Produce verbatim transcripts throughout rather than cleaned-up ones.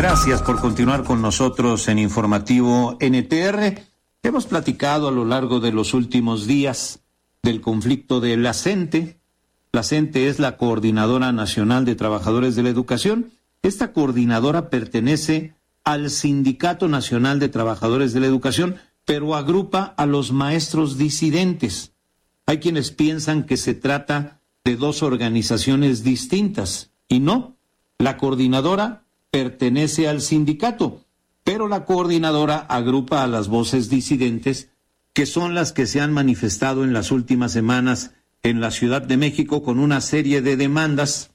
Gracias por continuar con nosotros en Informativo N T R. Hemos platicado a lo largo de los últimos días del conflicto de la CENTE. La CENTE es la Coordinadora Nacional de Trabajadores de la Educación. Esta coordinadora pertenece al Sindicato Nacional de Trabajadores de la Educación, pero agrupa a los maestros disidentes. Hay quienes piensan que se trata de dos organizaciones distintas, y no. La coordinadora pertenece al sindicato, pero la coordinadora agrupa a las voces disidentes, que son las que se han manifestado en las últimas semanas en la Ciudad de México con una serie de demandas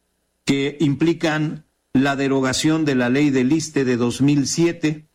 que implican la derogación de la ley del ISSSTE de dos mil siete,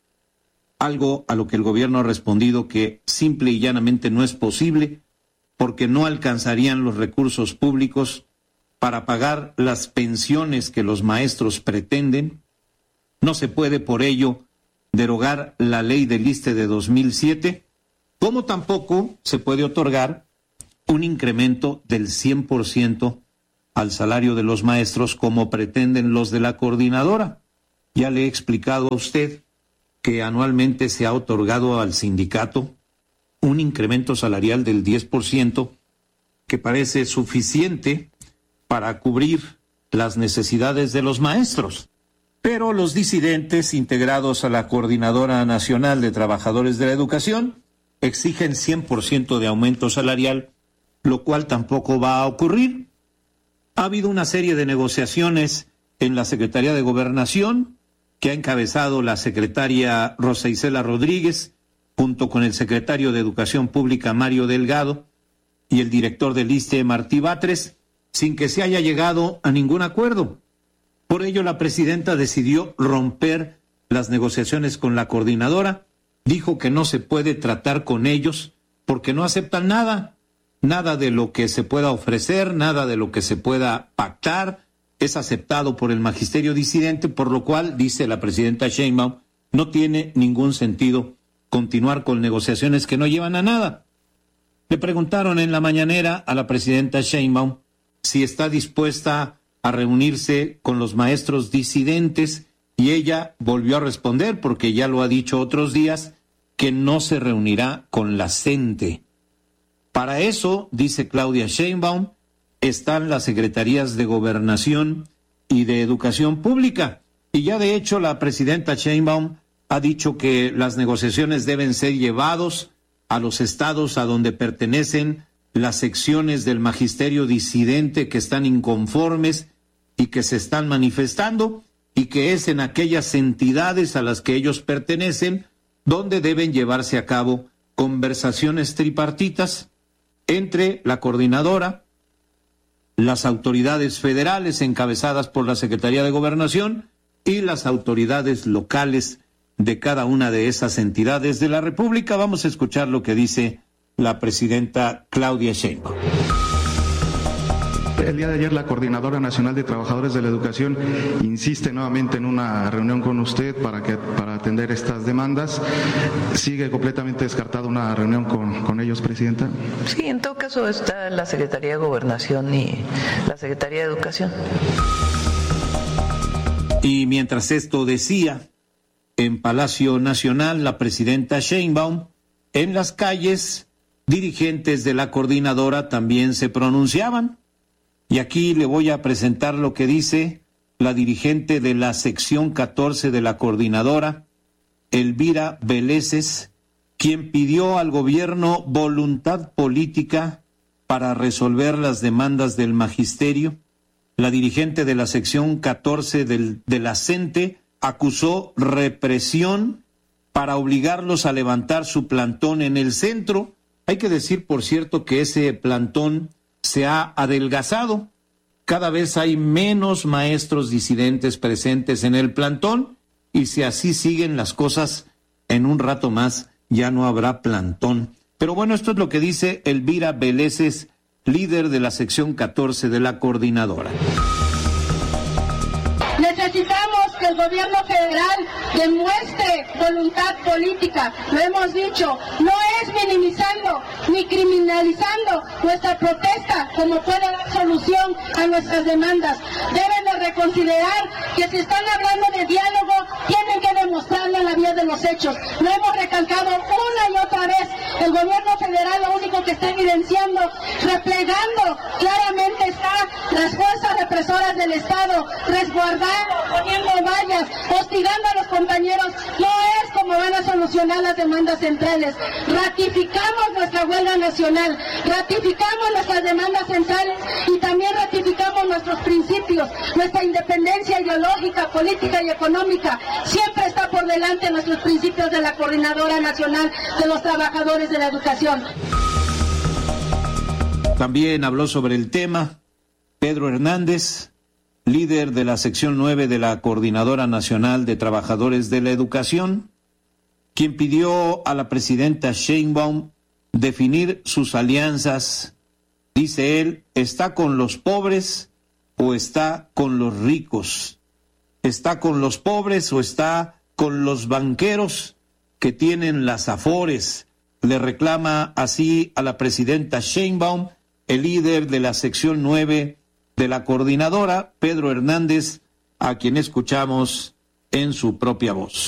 algo a lo que el gobierno ha respondido que simple y llanamente no es posible, porque no alcanzarían los recursos públicos para pagar las pensiones que los maestros pretenden. No se puede por ello derogar la ley del ISSSTE de dos mil siete, como tampoco se puede otorgar un incremento del cien por ciento al salario de los maestros como pretenden los de la coordinadora. Ya le he explicado a usted que anualmente se ha otorgado al sindicato un incremento salarial del diez por ciento que parece suficiente para cubrir las necesidades de los maestros. Pero los disidentes integrados a la Coordinadora Nacional de Trabajadores de la Educación exigen cien por ciento de aumento salarial, lo cual tampoco va a ocurrir. Ha habido una serie de negociaciones en la Secretaría de Gobernación que ha encabezado la secretaria Rosa Isela Rodríguez, junto con el secretario de Educación Pública Mario Delgado y el director del ISSSTE Martí Batres, sin que se haya llegado a ningún acuerdo. Por ello, la presidenta decidió romper las negociaciones con la coordinadora, dijo que no se puede tratar con ellos porque no aceptan nada, nada de lo que se pueda ofrecer, nada de lo que se pueda pactar, es aceptado por el magisterio disidente, por lo cual, dice la presidenta Sheinbaum, no tiene ningún sentido continuar con negociaciones que no llevan a nada. Le preguntaron en la mañanera a la presidenta Sheinbaum si está dispuesta a reunirse con los maestros disidentes, y ella volvió a responder, porque ya lo ha dicho otros días, que no se reunirá con la CENTE. Para eso, dice Claudia Sheinbaum, están las secretarías de Gobernación y de Educación Pública. Y ya de hecho la presidenta Sheinbaum ha dicho que las negociaciones deben ser llevados a los estados a donde pertenecen las secciones del magisterio disidente que están inconformes y que se están manifestando, y que es en aquellas entidades a las que ellos pertenecen donde deben llevarse a cabo conversaciones tripartitas entre la coordinadora, las autoridades federales encabezadas por la Secretaría de Gobernación y las autoridades locales de cada una de esas entidades de la República. Vamos a escuchar lo que dice la presidenta Claudia Sheinbaum. El día de ayer la Coordinadora Nacional de Trabajadores de la Educación insiste nuevamente en una reunión con usted para que para atender estas demandas. ¿Sigue completamente descartada una reunión con, con ellos, Presidenta? Sí, en todo caso está la Secretaría de Gobernación y la Secretaría de Educación. Y mientras esto decía, en Palacio Nacional, la presidenta Sheinbaum, en las calles, dirigentes de la coordinadora también se pronunciaban. Y aquí le voy a presentar lo que dice la dirigente de la sección catorce de la coordinadora, Elvira Veleses, quien pidió al gobierno voluntad política para resolver las demandas del magisterio. La dirigente de la sección catorce del, de la CENTE acusó represión para obligarlos a levantar su plantón en el centro. Hay que decir, por cierto, que ese plantón se ha adelgazado. Cada vez hay menos maestros disidentes presentes en el plantón, y si así siguen las cosas, en un rato más ya no habrá plantón. Pero bueno, esto es lo que dice Elvira Veleses, líder de la sección catorce de la coordinadora. Necesitamos que el gobierno federal demuestre voluntad política. Lo hemos dicho, no es minimizando ni criminalizando nuestra protesta como puede dar solución a nuestras demandas. Deben de reconsiderar que si están hablando de diálogo, tienen que demostrarlo en la vía de los hechos. Lo hemos recalcado una y otra vez. El gobierno federal lo único que está evidenciando, replegando, claramente está las fuerzas represoras del Estado, resguardando, poniendo vallas, hostigando a los compañeros. No es como van a solucionar las demandas centrales. Ratificamos nuestra huelga nacional, ratificamos nuestras demandas centrales y también ratificamos nuestros principios, nuestra independencia ideológica, política y económica. Siempre está por delante nuestros principios de la Coordinadora Nacional de los Trabajadores de la Educación. También habló sobre el tema Pedro Hernández, líder de la sección nueve de la Coordinadora Nacional de Trabajadores de la Educación, quien pidió a la presidenta Sheinbaum definir sus alianzas. Dice él, ¿está con los pobres o está con los ricos? ¿Está con los pobres o está con los banqueros que tienen las afores? Le reclama así a la presidenta Sheinbaum, el líder de la sección nueve de la coordinadora, Pedro Hernández, a quien escuchamos en su propia voz.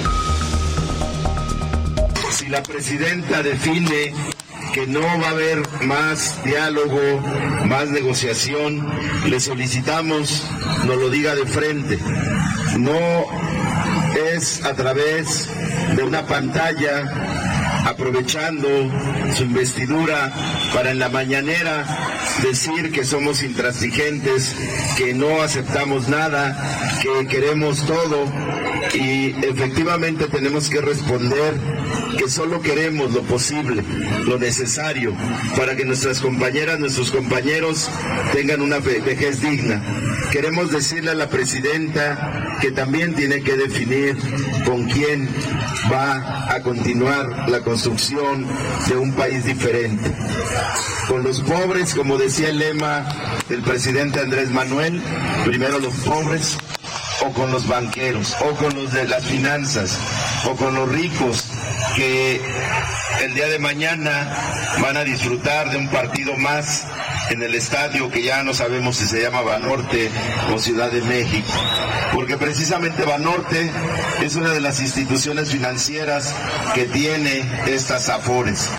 Si la presidenta define que no va a haber más diálogo, más negociación, le solicitamos nos lo diga de frente. No es a través de una pantalla, aprovechando su investidura para en la mañanera decir que somos intransigentes, que no aceptamos nada, que queremos todo, y efectivamente tenemos que responder que solo queremos lo posible, lo necesario, para que nuestras compañeras, nuestros compañeros tengan una vejez digna. Queremos decirle a la presidenta que también tiene que definir con quién va a continuar la construcción de un país diferente. Con los pobres, como decía el lema del presidente Andrés Manuel, primero los pobres, o con los banqueros, o con los de las finanzas, o con los ricos que el día de mañana van a disfrutar de un partido más en el estadio que ya no sabemos si se llama Banorte o Ciudad de México, porque precisamente Banorte es una de las instituciones financieras que tiene estas afores.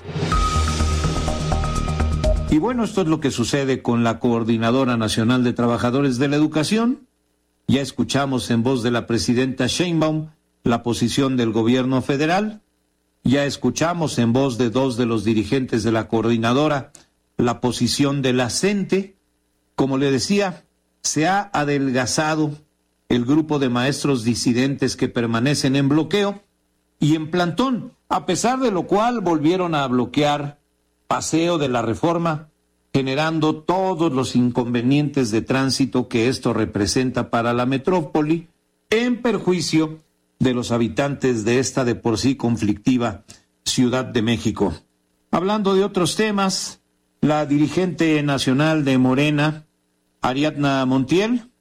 Y bueno, esto es lo que sucede con la Coordinadora Nacional de Trabajadores de la Educación. Ya escuchamos en voz de la presidenta Sheinbaum la posición del gobierno federal. Ya escuchamos en voz de dos de los dirigentes de la coordinadora la posición de la CENTE. Como le decía, se ha adelgazado el grupo de maestros disidentes que permanecen en bloqueo y en plantón, a pesar de lo cual volvieron a bloquear Paseo de la Reforma, generando todos los inconvenientes de tránsito que esto representa para la metrópoli, en perjuicio de los habitantes de esta de por sí conflictiva Ciudad de México. Hablando de otros temas, la dirigente nacional de Morena, Ariadna Montiel,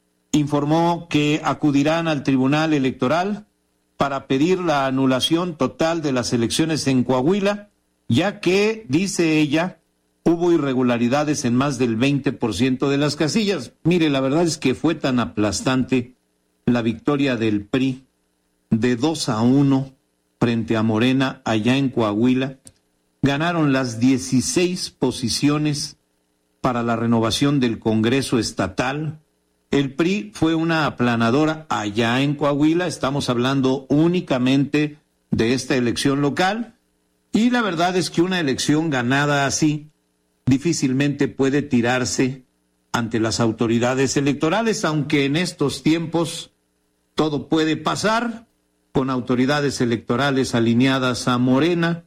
informó que acudirán al Tribunal Electoral para pedir la anulación total de las elecciones en Coahuila, ya que, dice ella, hubo irregularidades en más del veinte por ciento de las casillas. Mire, la verdad es que fue tan aplastante la victoria del P R I de dos a uno frente a Morena allá en Coahuila. Ganaron las dieciséis posiciones para la renovación del Congreso Estatal. El P R I fue una aplanadora allá en Coahuila. Estamos hablando únicamente de esta elección local. Y la verdad es que una elección ganada así difícilmente puede tirarse ante las autoridades electorales, aunque en estos tiempos todo puede pasar, con autoridades electorales alineadas a Morena,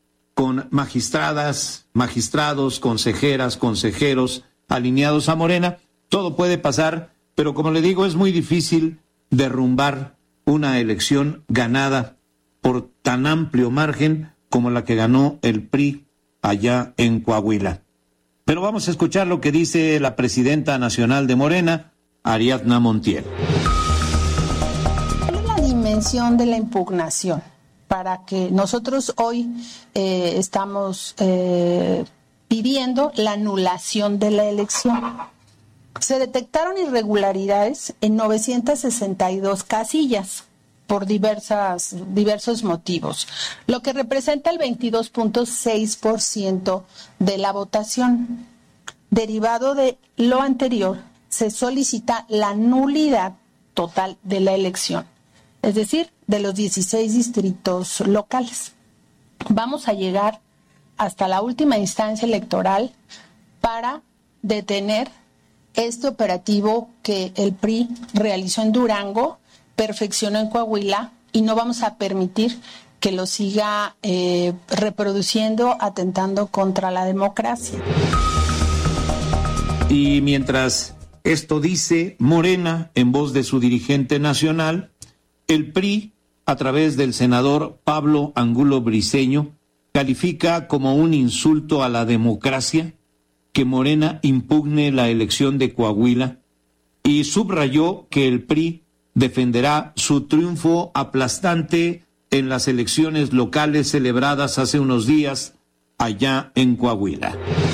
con magistradas, magistrados, consejeras, consejeros alineados a Morena, todo puede pasar, pero como le digo, es muy difícil derrumbar una elección ganada por tan amplio margen como la que ganó el P R I allá en Coahuila. Pero vamos a escuchar lo que dice la presidenta nacional de Morena, Ariadna Montiel. ¿Cuál es la dimensión de la impugnación? para que nosotros hoy eh, estamos eh, pidiendo la anulación de la elección. Se detectaron irregularidades en novecientas sesenta y dos casillas por diversas, diversos motivos, lo que representa el veintidós punto seis por ciento de la votación. Derivado de lo anterior, se solicita la nulidad total de la elección, es decir, de los dieciséis distritos locales. Vamos a llegar hasta la última instancia electoral para detener este operativo que el P R I realizó en Durango, perfeccionó en Coahuila, y no vamos a permitir que lo siga eh, reproduciendo, atentando contra la democracia. Y mientras esto dice Morena, en voz de su dirigente nacional, el P R I, a través del senador Pablo Angulo Briceño, califica como un insulto a la democracia que Morena impugne la elección de Coahuila y subrayó que el P R I defenderá su triunfo aplastante en las elecciones locales celebradas hace unos días allá en Coahuila.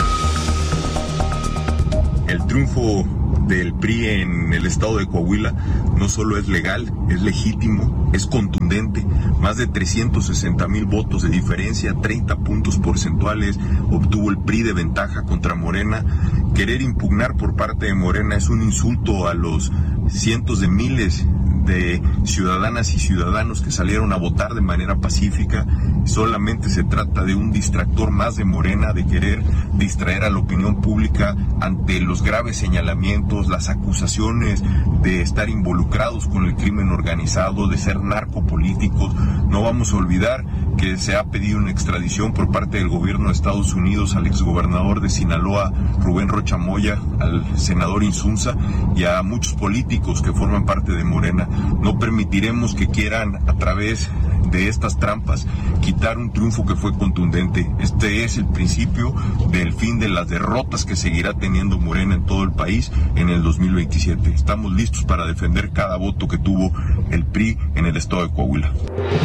El triunfo del P R I en el estado de Coahuila no solo es legal, es legítimo, es contundente. Más de trescientos sesenta mil votos de diferencia, treinta puntos porcentuales obtuvo el P R I de ventaja contra Morena. Querer impugnar por parte de Morena es un insulto a los cientos de miles de ciudadanas y ciudadanos que salieron a votar de manera pacífica. Solamente se trata de un distractor más de Morena, de querer distraer a la opinión pública ante los graves señalamientos, las acusaciones de estar involucrados con el crimen organizado, de ser narcopolíticos. No vamos a olvidar que se ha pedido una extradición por parte del gobierno de Estados Unidos al exgobernador de Sinaloa, Rubén Rocha Moya, al senador Insunza y a muchos políticos que forman parte de Morena. No permitiremos que quieran, a través de estas trampas, quitar un triunfo que fue contundente. Este es el principio del fin de las derrotas que seguirá teniendo Morena en todo el país en el dos mil veintisiete. Estamos listos para defender cada voto que tuvo el P R I en el estado de Coahuila.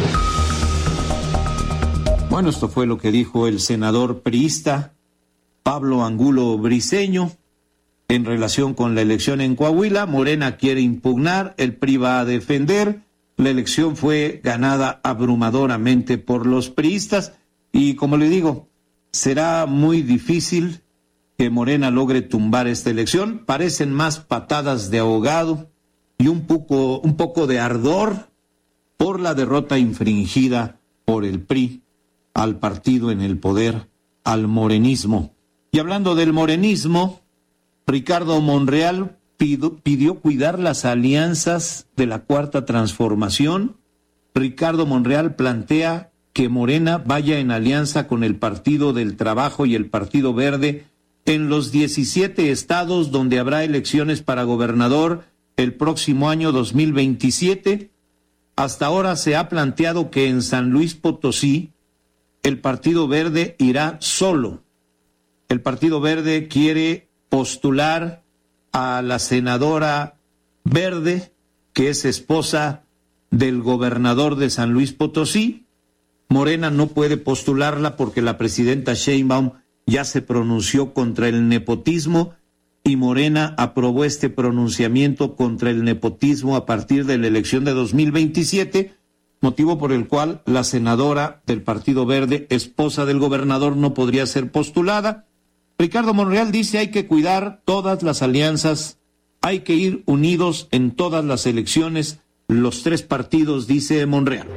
Bueno, esto fue lo que dijo el senador priista Pablo Angulo Briceño en relación con la elección en Coahuila. Morena quiere impugnar, el P R I va a defender. La elección fue ganada abrumadoramente por los priistas y, como le digo, será muy difícil que Morena logre tumbar esta elección. Parecen más patadas de ahogado y un poco, un poco de ardor por la derrota infringida por el P R I al partido en el poder, al morenismo. Y hablando del morenismo, Ricardo Monreal pidió, pidió cuidar las alianzas de la Cuarta Transformación. Ricardo Monreal plantea que Morena vaya en alianza con el Partido del Trabajo y el Partido Verde en los diecisiete estados donde habrá elecciones para gobernador el próximo año dos mil veintisiete. Hasta ahora se ha planteado que en San Luis Potosí el Partido Verde irá solo. El Partido Verde quiere postular a la senadora Verde, que es esposa del gobernador de San Luis Potosí. Morena no puede postularla porque la presidenta Sheinbaum ya se pronunció contra el nepotismo y Morena aprobó este pronunciamiento contra el nepotismo a partir de la elección de dos mil veintisiete, motivo por el cual la senadora del Partido Verde, esposa del gobernador, no podría ser postulada. Ricardo Monreal dice hay que cuidar todas las alianzas, hay que ir unidos en todas las elecciones, los tres partidos, dice Monreal.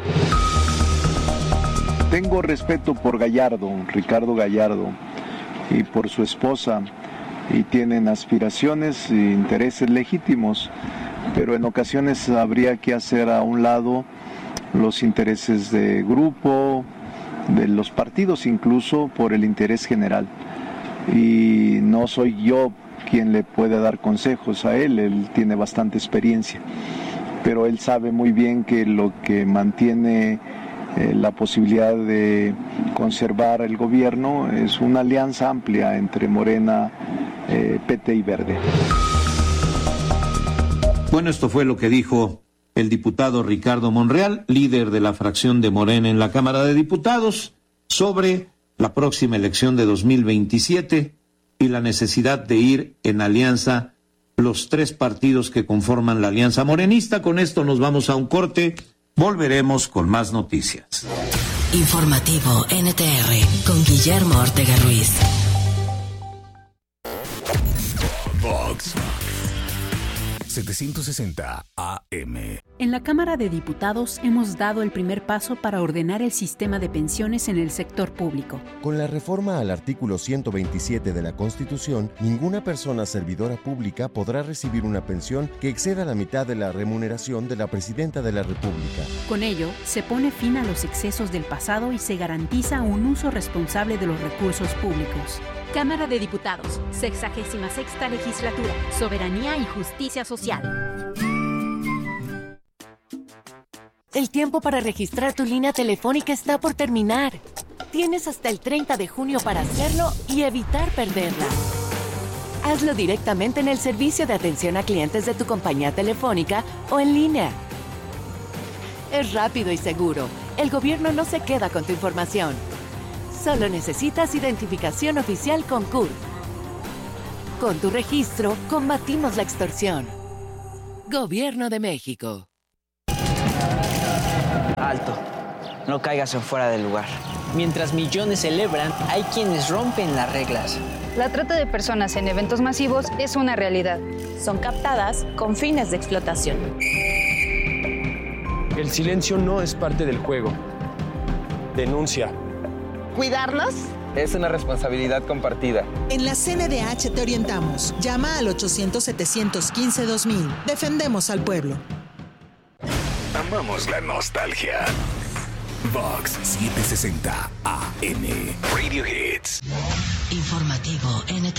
Tengo respeto por Gallardo, Ricardo Gallardo, y por su esposa, y tienen aspiraciones e intereses legítimos, pero en ocasiones habría que hacer a un lado los intereses de grupo, de los partidos incluso, por el interés general. Y no soy yo quien le puede dar consejos a él, él tiene bastante experiencia, pero él sabe muy bien que lo que mantiene eh, la posibilidad de conservar el gobierno es una alianza amplia entre Morena, eh, P T y Verde. Bueno, esto fue lo que dijo el diputado Ricardo Monreal, líder de la fracción de Morena en la Cámara de Diputados, sobre la próxima elección de dos mil veintisiete y la necesidad de ir en alianza los tres partidos que conforman la alianza morenista. Con esto nos vamos a un corte, volveremos con más noticias. Informativo N T R con Guillermo Ortega Ruiz. Vox setecientos sesenta A M. En la Cámara de Diputados hemos dado el primer paso para ordenar el sistema de pensiones en el sector público. Con la reforma al artículo ciento veintisiete de la Constitución, ninguna persona servidora pública podrá recibir una pensión que exceda la mitad de la remuneración de la Presidenta de la República. Con ello, se pone fin a los excesos del pasado y se garantiza un uso responsable de los recursos públicos. Cámara de Diputados, sexagésima sexta legislatura, soberanía y justicia social. El tiempo para registrar tu línea telefónica está por terminar. Tienes hasta el treinta de junio para hacerlo y evitar perderla. Hazlo directamente en el servicio de atención a clientes de tu compañía telefónica o en línea. Es rápido y seguro. El gobierno no se queda con tu información. Solo necesitas identificación oficial con C U R. Con tu registro, combatimos la extorsión. Gobierno de México. Alto. No caigas en fuera del lugar. Mientras millones celebran, hay quienes rompen las reglas. La trata de personas en eventos masivos es una realidad. Son captadas con fines de explotación. El silencio no es parte del juego. Denuncia. ¿Cuidarlos? Es una responsabilidad compartida. En la C N D H te orientamos. Llama al ochocientos, setecientos quince, dos mil. Defendemos al pueblo. Amamos la nostalgia. Vox setecientos sesenta A M. Radio Hits. Informativo N T